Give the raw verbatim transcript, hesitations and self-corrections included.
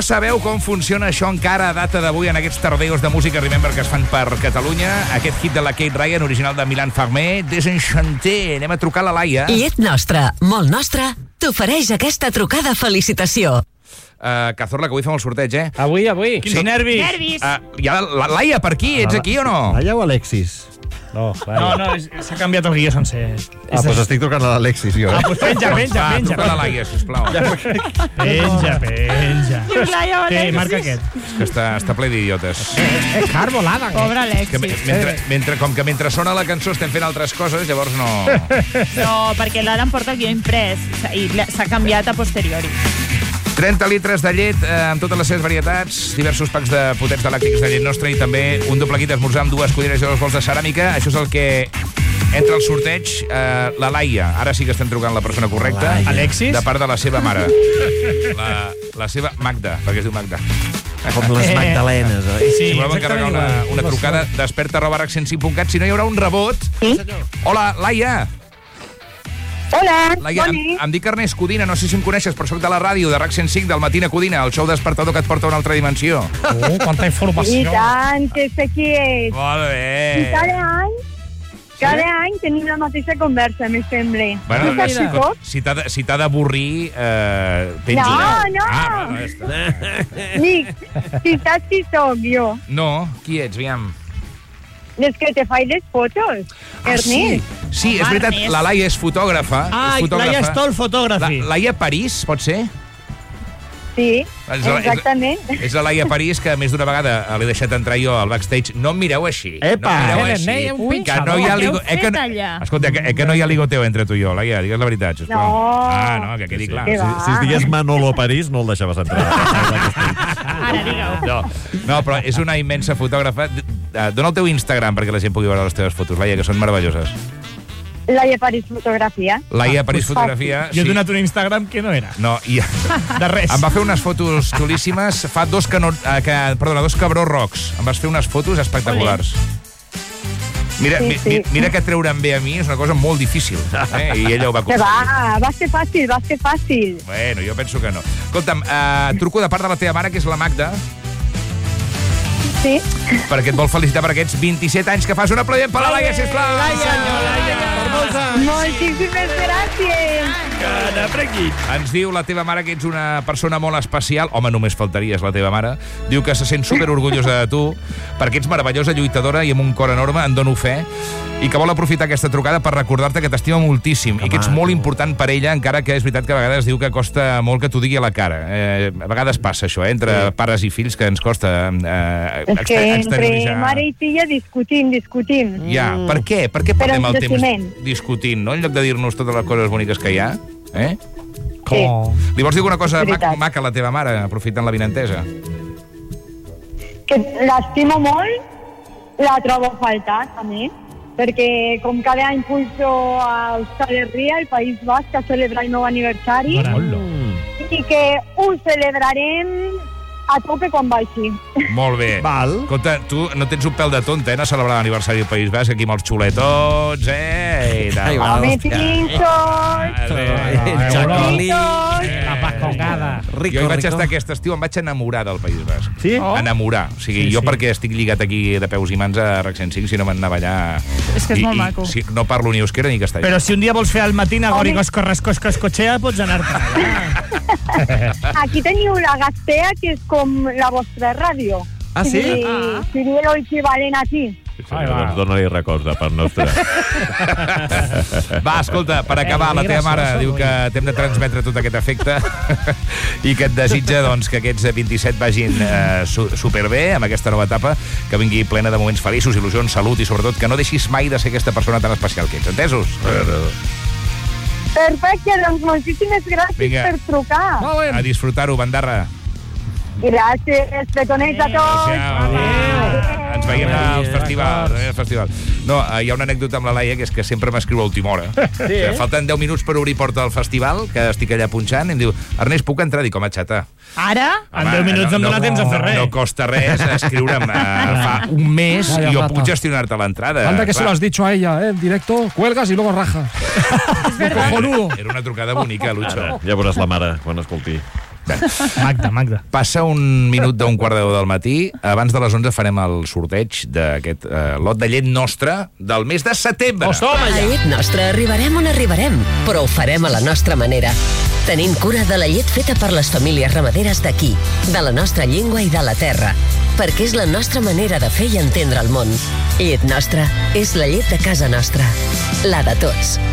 no sabeu com funciona això encara a data d'avui en aquests tardeos de música Remember que es fan per Catalunya, aquest hit de la Kate Ryan, original de Milan Farmer, Desenchanté. Anem a trucar a la Laia. Llet nostra, molt nostra, t'ofereix aquesta trucada felicitació. Uh, Cazorla, que avui fem el sorteig, eh? Avui, avui. Sí. Quins nervis. Nervis. Uh, hi ha la, la Laia per aquí, ets aquí o no? Laia o Alexis? No, no, no, s'ha canviat el guió sencer. Ah, doncs estic trucant a l'Alexis, jo. Ah, doncs penja, penja, Va, penja. truca a la Laia, sisplau. Penja, penja. Diu Laia o Sí, Alexis. marca aquest. És que està, està ple d'idiotes. És car volada. Pobre Que me- Alexis. mentre, mentre, com que mentre sona la cançó estem fent altres coses, llavors no... No, perquè l'Ara em porta el guió imprès i s'ha canviat a posteriori. trenta litres de llet eh, amb totes les seves varietats, diversos packs de potents de làctics de llet nostra i també un doble kit d'esmorzar amb dues cuineres i dos bols de ceràmica. Això és el que entra al sorteig. Eh, la Laia, ara sí que estem trucant la persona correcta. Laia. Alexis? De part de la seva mare. La, la seva Magda, perquè es diu Magda. Com les Magdalenes, oi? Sí, Si voleu encarregar una, una trucada, desperta arroba rac cent cinc punt cat, si no hi haurà un rebot. Sí? Hola, Laia. Hola, Laia, em, Boni. em dic Ernest Codina, no sé si em coneixes, però soc de la ràdio, de RAC cent cinc, del Matina Codina, el show despertador que et porta a una altra dimensió. Oh, quanta I informació. tant, que sé qui és. Molt I bé. cada any, cada any tenim la mateixa conversa, me sembla. Bueno, Tu saps qui escolta, soc? si t'ha de- si t'ha d'avorrir, eh, penja. No, no. Ah, bueno, ja està. Dic, si saps qui soc, jo. No, qui ets, aviam? Les que te faig les fotos, Ah, sí, Ernest. sí, és Home, veritat, Ernest. la Laia és fotògrafa. Ah, és fotògrafa. Laia Stoll La, Photography. Laia París, pot ser? Sí, És la- exactament. És la Laia París, que més d'una vegada l'he deixat entrar jo al backstage. No em mireu així. Epa, no em mireu eh, així. nen, un que pinxador. no hi ha Què heu ligo... eh, que... fet allà? Escolta, eh, que, eh, que no hi ha ligoteo entre tu i jo, Laia, digues la veritat, sisplau. No. Ah, no, que quedi clar. Que Si, va. si es digués Manolo París, no el deixaves entrar. Ara, digueu. No, no, però és una immensa fotògrafa. D- eh, Dóna el teu Instagram perquè la gent pugui veure les teves fotos, Laia, que són meravelloses. Laia París Fotografia. Laia París pues Fotografia... Jo he donat un Instagram que no era. No, i De res. em va fer unes fotos xulíssimes fa dos, cano... eh, que, perdona, dos cabró rocs. Em vas fer unes fotos espectaculars. Mira, Sí, mi, sí. mi- mira que treure'm bé a mi és una cosa molt difícil. Eh? I ella ho va Que aconseguir. va, va ser fàcil, va ser fàcil. Bueno, jo penso que no. Escolta'm, eh, truco de part de la teva mare, que és la Magda, Sí. perquè et vol felicitar per aquests vint-i-set anys que fas. Un aplaudiment per la Laia, sisplau! Moltíssimes gràcies. Ens diu la teva mare que ets una persona molt especial. Home, només faltaries la teva mare. Diu que se sent superorgullosa de tu perquè ets meravellosa, lluitadora i amb un cor enorme, en dono fe, i que vol aprofitar aquesta trucada per recordar-te que t'estima moltíssim i que ets molt important per ella, encara que és veritat que a vegades diu que costa molt que t'ho digui a la cara. Eh, a vegades passa això, eh, entre sí. pares i fills, que ens costa eh, És que exter- entre exterioritzar. mare i filla discutim, discutim. Ja, per què? Per què Però perdem el ens temps estimem. discutint, no? En lloc de dir-nos totes les coses boniques que hi ha, eh? Sí. Li vols dir alguna cosa maca, Veritat. maca a la teva mare, aprofitant la vinentesa? Que l'estimo molt, la trobo a faltar, també, perquè com cada any pulso a Euskal Herria, el País Basc, a celebrar el meu aniversari, i que ho celebrarem a tope quan baixi. Molt bé. Val. Escolta, tu no tens un pèl de tonta, eh? No celebrar l'aniversari del País Basc, aquí amb els xuletots, eh? I tal. Ai, va. Home, hòstia. pinxos! Chacoli. La pascongada. Jo hi vaig estar aquest estiu, em vaig enamorar del País Basc. Sí? Oh. Enamorar. O sigui, Sí, jo sí. perquè estic lligat aquí de peus i mans a RAC cent cinc, si no me'n anava allà... És que és I- molt i maco. Si no parlo ni euskera ni castellà. Però si un dia vols fer al matí a Gorigos Correscos Coscochea, pots anar-te allà. Aquí teniu la Gastea, que és com la vostra ràdio. Ah, sí? Si, Ah. seria l'equivalent aquí. Ai, doncs dona-li records de part nostra. Va, escolta, per acabar, la teva mare diu que t'hem de transmetre tot aquest efecte i que et desitja doncs, que aquests vint-i-set vagin eh, su superbé amb aquesta nova etapa, que vingui plena de moments feliços, il·lusions, salut i sobretot que no deixis mai de ser aquesta persona tan especial que ets. Entesos? Perfecte, doncs moltíssimes gràcies Vinga. per trucar. A disfrutar-ho, bandarra. Gràcies, petons a tots. Adéu. Ens veiem al festival. Al festival. No, hi ha una anècdota amb la Laia, que és que sempre m'escriu a última hora. Sí, eh? Falten deu minuts per obrir porta al festival, que estic allà punxant, i em diu, Ernest, puc entrar? Dic, home, xata. Ara? En deu minuts no em dóna temps a fer res. No costa res escriure'm uh, fa un mes Vaya i jo rata. puc gestionar-te l'entrada. Anda que se Clar. lo has dicho a ella, ¿eh? En directo, cuelgas y luego rajas. Cojonudo. Era una trucada bonica, Lucho. Ja veuràs la mare quan escolti. Exacte. Magda, Magda. Passa un minut d'un quart de deu del matí. Abans de les onze farem el sorteig d'aquest eh, lot de llet nostra del mes de setembre. Toma A ja! llet nostra arribarem on arribarem, però ho farem a la nostra manera. Tenint cura de la llet feta per les famílies ramaderes d'aquí, de la nostra llengua i de la terra, perquè és la nostra manera de fer i entendre el món. Llet nostra és la llet de casa nostra, la de tots.